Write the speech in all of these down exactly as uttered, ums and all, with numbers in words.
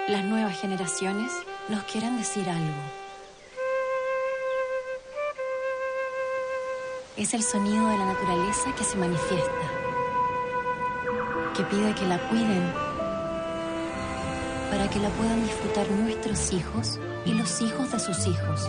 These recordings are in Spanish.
las nuevas generaciones nos quieran decir algo. Es el sonido de la naturaleza que se manifiesta, que pide que la cuiden para que la puedan disfrutar nuestros hijos y los hijos de sus hijos.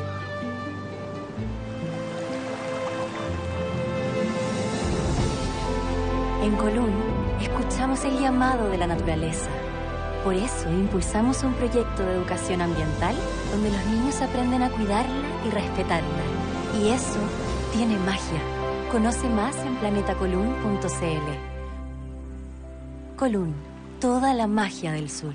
En Colún, escuchamos el llamado de la naturaleza. Por eso impulsamos un proyecto de educación ambiental donde los niños aprenden a cuidarla y respetarla. Y eso tiene magia. Conoce más en planeta colún punto c l. Colún, toda la magia del sur.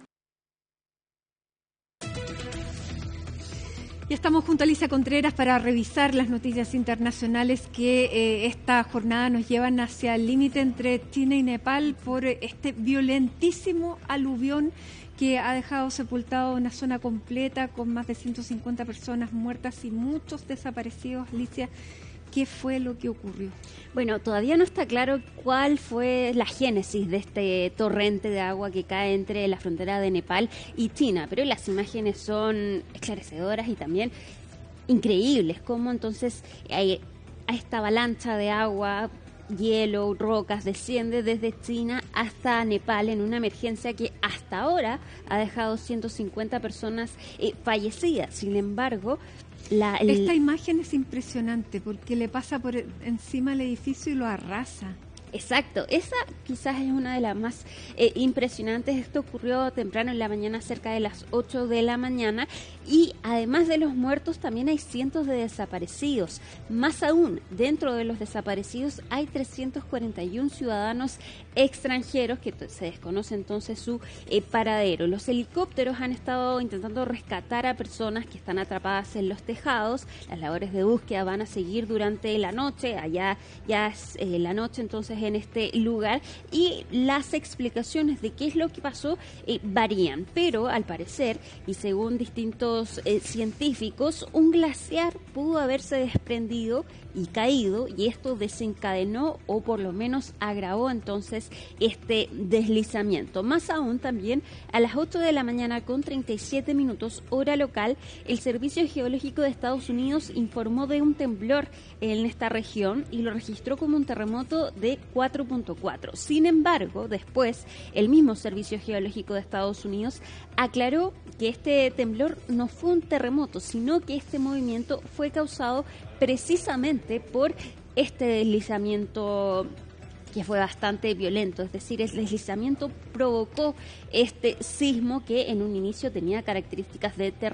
Ya estamos junto a Alicia Contreras para revisar las noticias internacionales que eh, esta jornada nos llevan hacia el límite entre China y Nepal por este violentísimo aluvión que ha dejado sepultado una zona completa con más de ciento cincuenta personas muertas y muchos desaparecidos. Alicia, ¿qué fue lo que ocurrió? Bueno, todavía no está claro cuál fue la génesis de este torrente de agua que cae entre la frontera de Nepal y China, pero las imágenes son esclarecedoras y también increíbles, como entonces hay, a esta avalancha de agua, hielo, rocas, desciende desde China hasta Nepal en una emergencia que hasta ahora ha dejado ciento cincuenta personas eh, fallecidas. Sin embargo, La, el... Esta imagen es impresionante porque le pasa por encima del edificio y lo arrasa. Exacto, esa quizás es una de las más eh, impresionantes. Esto ocurrió temprano en la mañana, cerca de las ocho de la mañana, y además de los muertos también hay cientos de desaparecidos. Más aún, dentro de los desaparecidos hay trescientos cuarenta y uno ciudadanos extranjeros que se desconoce entonces su eh, paradero. Los helicópteros han estado intentando rescatar a personas que están atrapadas en los tejados. Las labores de búsqueda van a seguir durante la noche, allá ya es eh, la noche entonces en este lugar, y las explicaciones de qué es lo que pasó eh, varían, pero al parecer y según distintos eh, científicos, un glaciar pudo haberse desprendido y caído, y esto desencadenó o por lo menos agravó entonces este deslizamiento. Más aún, también a las ocho de la mañana con treinta y siete minutos hora local, el Servicio Geológico de Estados Unidos informó de un temblor en esta región y lo registró como un terremoto de cuatro punto cuatro. Sin embargo, después el mismo Servicio Geológico de Estados Unidos aclaró que este temblor no fue un terremoto, sino que este movimiento fue causado precisamente por este deslizamiento que fue bastante violento, es decir, el deslizamiento provocó este sismo que en un inicio tenía características de terremoto.